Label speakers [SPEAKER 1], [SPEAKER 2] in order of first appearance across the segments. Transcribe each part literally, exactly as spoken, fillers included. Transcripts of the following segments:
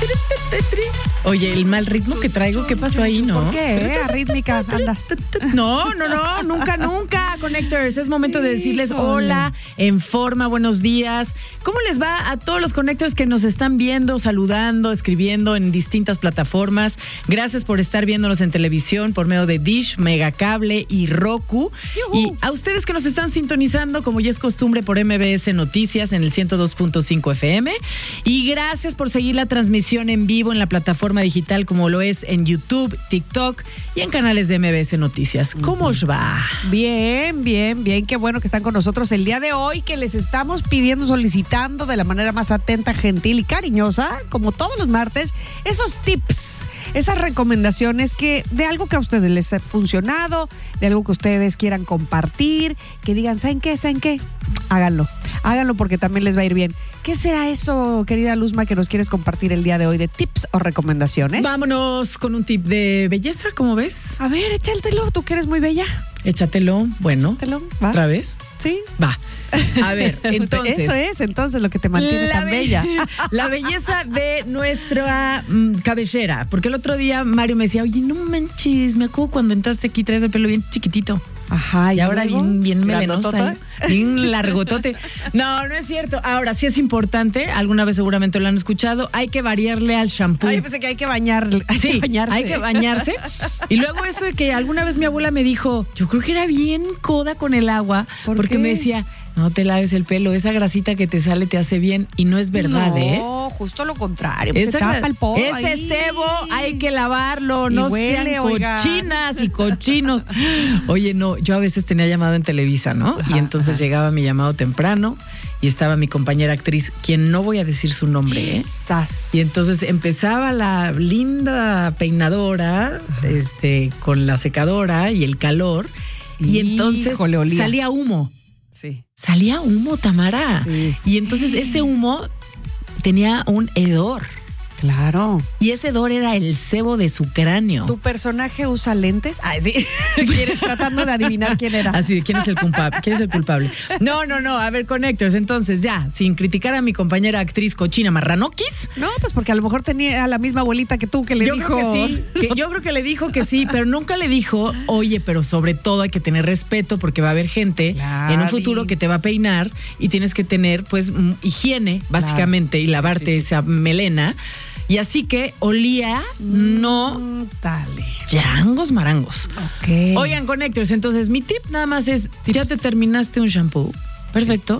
[SPEAKER 1] Oye, el mal ritmo que traigo, ¿qué pasó ahí, no?
[SPEAKER 2] ¿Por qué? ¿Eh? Arrítmica andas.
[SPEAKER 1] No, no, no, nunca, nunca, Connectors. Es momento de decirles hola, en forma, buenos días. ¿Cómo les va a todos los Connectors que nos están viendo, saludando, escribiendo en distintas plataformas? Gracias por estar viéndonos en televisión por medio de Dish, Megacable y Roku. ¡Yuhu! Y a ustedes que nos están sintonizando, como ya es costumbre, por M B S Noticias en el ciento dos punto cinco F M. Y gracias por seguir la transmisión en vivo en la plataforma digital como lo es en YouTube, TikTok y en canales de M B S Noticias. ¿Cómo os va?
[SPEAKER 2] Bien, bien, bien. Qué bueno que están con nosotros el día de hoy, que les estamos pidiendo, solicitando de la manera más atenta, gentil y cariñosa, como todos los martes, esos tips, esas recomendaciones que de algo que a ustedes les ha funcionado, de algo que ustedes quieran compartir, que digan, ¿saben qué? ¿Saben qué? Háganlo, háganlo porque también les va a ir bien. ¿Qué será eso, querida Luzma, que nos quieres compartir el día de hoy de tips o recomendaciones?
[SPEAKER 1] Vámonos con un tip de belleza, ¿cómo ves?
[SPEAKER 2] A ver, échatelo, tú que eres muy bella.
[SPEAKER 1] Échatelo, bueno.
[SPEAKER 2] Échatelo, ¿va?
[SPEAKER 1] ¿Otra vez?
[SPEAKER 2] Sí.
[SPEAKER 1] Va. A ver, entonces.
[SPEAKER 2] Eso es, entonces, lo que te mantiene tan
[SPEAKER 1] be-
[SPEAKER 2] bella.
[SPEAKER 1] La belleza de nuestra mm, cabellera. Porque el otro día Mario me decía, oye, no manches, me acuerdo cuando entraste aquí, traes el pelo bien chiquitito.
[SPEAKER 2] Ajá.
[SPEAKER 1] Y, y ahora
[SPEAKER 2] luego,
[SPEAKER 1] bien, bien melenosa.
[SPEAKER 2] ¿eh?
[SPEAKER 1] Bien largotote. No, no es cierto. Ahora, sí es importante, alguna vez seguramente lo han escuchado, hay que variarle al shampoo.
[SPEAKER 2] Ay, pensé que hay que bañar, hay
[SPEAKER 1] sí,
[SPEAKER 2] que bañarse.
[SPEAKER 1] hay que bañarse. Y luego eso de que alguna vez mi abuela me dijo, yo creo que era bien coda con el agua,
[SPEAKER 2] ¿Por
[SPEAKER 1] porque
[SPEAKER 2] qué?
[SPEAKER 1] me decía, no te laves el pelo, esa grasita que te sale te hace bien. Y no es verdad,
[SPEAKER 2] no,
[SPEAKER 1] ¿eh?
[SPEAKER 2] No, justo lo contrario. Pues
[SPEAKER 1] Esa
[SPEAKER 2] se tapa
[SPEAKER 1] gra-
[SPEAKER 2] el polvo
[SPEAKER 1] ese
[SPEAKER 2] ahí.
[SPEAKER 1] cebo hay que lavarlo,
[SPEAKER 2] Y
[SPEAKER 1] no
[SPEAKER 2] huele,
[SPEAKER 1] sean
[SPEAKER 2] oiga.
[SPEAKER 1] cochinas y cochinos. Oye, no, yo a veces tenía llamado en Televisa, ¿no?
[SPEAKER 2] Ajá,
[SPEAKER 1] y entonces
[SPEAKER 2] ajá.
[SPEAKER 1] llegaba mi llamado temprano y estaba mi compañera actriz, quien no voy a decir su nombre, ¿eh?
[SPEAKER 2] Sas.
[SPEAKER 1] Y entonces empezaba la linda peinadora, este, con la secadora y el calor, y entonces
[SPEAKER 2] Híjole, olía.
[SPEAKER 1] salía humo.
[SPEAKER 2] Sí.
[SPEAKER 1] Salía humo, Tamara.
[SPEAKER 2] Sí.
[SPEAKER 1] Y entonces ese humo tenía un hedor.
[SPEAKER 2] Claro.
[SPEAKER 1] Y ese hedor era el sebo de su cráneo.
[SPEAKER 2] ¿Tu personaje usa lentes? Ay, sí. ¿Quieres tratando de adivinar quién era?
[SPEAKER 1] Así, ¿quién es el culpable? ¿Quién es el culpable? No, no, no. A ver, Connectors, entonces ya, sin criticar a mi compañera actriz cochina marranoquis.
[SPEAKER 2] No, pues porque a lo mejor tenía la misma abuelita que tú que le
[SPEAKER 1] yo
[SPEAKER 2] dijo.
[SPEAKER 1] creo que sí. Que yo creo que le dijo que sí, pero nunca le dijo, oye, pero sobre todo hay que tener respeto porque va a haber gente
[SPEAKER 2] Claro.
[SPEAKER 1] en un futuro que te va a peinar y tienes que tener, pues, mm, higiene, básicamente, y lavarte
[SPEAKER 2] Sí, sí, sí.
[SPEAKER 1] esa melena. Y así que olía, no,
[SPEAKER 2] Mm, dale.
[SPEAKER 1] changos marangos.
[SPEAKER 2] Ok.
[SPEAKER 1] Oigan, Connectors, entonces mi tip nada más es, ya te terminaste un shampoo, perfecto,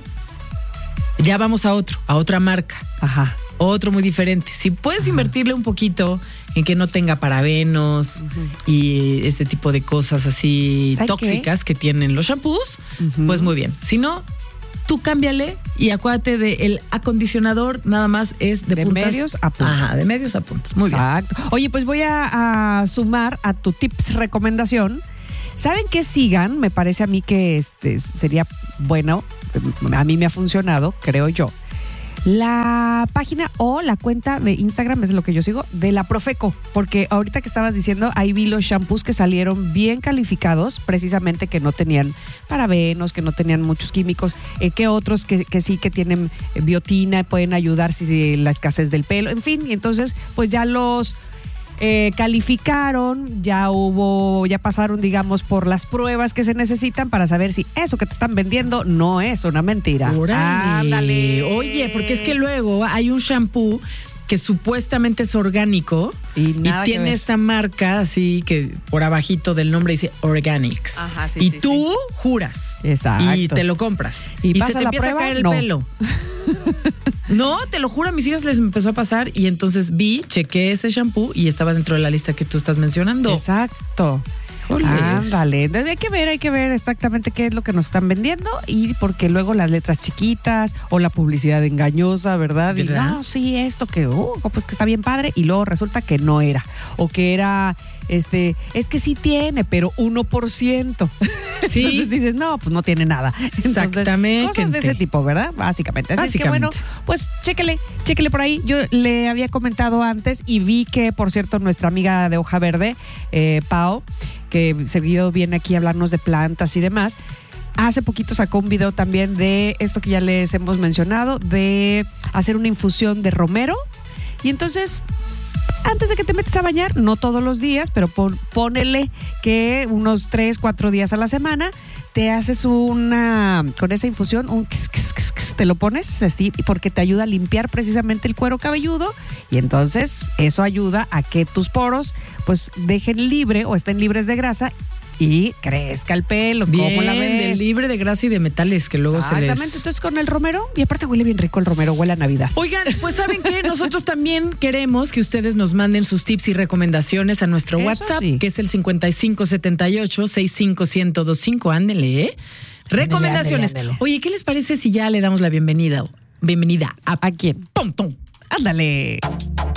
[SPEAKER 1] ya vamos a otro, a otra marca,
[SPEAKER 2] Ajá.
[SPEAKER 1] otro muy diferente. Si puedes
[SPEAKER 2] Ajá.
[SPEAKER 1] invertirle un poquito en que no tenga parabenos
[SPEAKER 2] Uh-huh.
[SPEAKER 1] y este tipo de cosas así
[SPEAKER 2] ¿Sabe
[SPEAKER 1] tóxicas que tienen los shampoos,
[SPEAKER 2] Uh-huh.
[SPEAKER 1] pues muy bien. Si no, tú cámbiale y acuérdate de el acondicionador nada más es de,
[SPEAKER 2] De
[SPEAKER 1] puntas.
[SPEAKER 2] medios a puntas.
[SPEAKER 1] Ajá, de medios a puntas. Muy bien.
[SPEAKER 2] Exacto. Oye, pues voy a, a sumar a tu tips recomendación. ¿Saben qué sigan? Me parece a mí que este sería bueno, a mí me ha funcionado, creo yo. La página o la cuenta de Instagram es lo que yo sigo, de la Profeco, porque ahorita que estabas diciendo, ahí vi los shampoos que salieron bien calificados, precisamente que no tenían parabenos, que no tenían muchos químicos, eh, que otros que, que sí que tienen biotina, pueden ayudar si, si la escasez del pelo, en fin, y entonces pues ya los eh, calificaron, ya hubo, ya pasaron, digamos, por las pruebas que se necesitan para saber si eso que te están vendiendo no es una mentira.
[SPEAKER 1] Órale.
[SPEAKER 2] Ándale.
[SPEAKER 1] Oye, porque es que luego hay un shampoo que supuestamente es orgánico
[SPEAKER 2] Y
[SPEAKER 1] y,
[SPEAKER 2] nada que
[SPEAKER 1] tiene
[SPEAKER 2] ver.
[SPEAKER 1] esta marca así que por abajito del nombre dice Organics.
[SPEAKER 2] Ajá, sí,
[SPEAKER 1] y
[SPEAKER 2] sí,
[SPEAKER 1] tú juras.
[SPEAKER 2] Exacto.
[SPEAKER 1] Y te lo compras.
[SPEAKER 2] ¿Y
[SPEAKER 1] se
[SPEAKER 2] pasa
[SPEAKER 1] te
[SPEAKER 2] la
[SPEAKER 1] empieza
[SPEAKER 2] prueba?
[SPEAKER 1] a caer el
[SPEAKER 2] No.
[SPEAKER 1] pelo. No, te lo juro, a mis hijas les empezó a pasar y entonces vi, chequé ese shampoo y estaba dentro de la lista que tú estás mencionando.
[SPEAKER 2] Exacto.
[SPEAKER 1] Híjoles.
[SPEAKER 2] Ándale, entonces hay que ver, hay que ver exactamente qué es lo que nos están vendiendo y porque luego las letras chiquitas o la publicidad engañosa, ¿verdad? Y
[SPEAKER 1] ¿Verdad?
[SPEAKER 2] no, sí, esto que, uh, pues que está bien padre y luego resulta que no era o que era, este, es que sí tiene, pero uno por ciento.
[SPEAKER 1] Sí.
[SPEAKER 2] Entonces dices, no, pues no tiene nada. Entonces,
[SPEAKER 1] Exactamente.
[SPEAKER 2] cosas de ese tipo, ¿verdad? Básicamente. Así es que
[SPEAKER 1] Básicamente.
[SPEAKER 2] bueno, pues chéquele, chéquele por ahí. Yo le había comentado antes y vi que, por cierto, nuestra amiga de Hoja Verde, eh, Pau, que seguido viene aquí a hablarnos de plantas y demás, hace poquito sacó un video también de esto que ya les hemos mencionado, de hacer una infusión de romero Y entonces, antes de que te metes a bañar, no todos los días, pero pon, ponele que unos tres, cuatro días a la semana, te haces una, con esa infusión, un kis, kis, kis, kis, te lo pones así, porque te ayuda a limpiar precisamente el cuero cabelludo, y entonces eso ayuda a que tus poros pues dejen libre o estén libres de grasa y crezca el pelo.
[SPEAKER 1] Bien,
[SPEAKER 2] ¿Cómo la ves?
[SPEAKER 1] de libre de grasa y de metales que luego se les...
[SPEAKER 2] Exactamente, entonces con el romero, y aparte huele bien rico el romero, huele a Navidad.
[SPEAKER 1] Oigan, pues ¿saben qué? Nosotros también queremos que ustedes nos manden sus tips y recomendaciones a nuestro
[SPEAKER 2] Eso
[SPEAKER 1] WhatsApp,
[SPEAKER 2] sí.
[SPEAKER 1] que es el cincuenta y cinco setenta y ocho sesenta y cinco ciento veinticinco. Ándele, ¿eh? Recomendaciones.
[SPEAKER 2] ándele, ándele.
[SPEAKER 1] Oye, ¿qué les parece si ya le damos la bienvenida? Bienvenida a...
[SPEAKER 2] ¿A quién?
[SPEAKER 1] Tom Tom.
[SPEAKER 2] Ándale.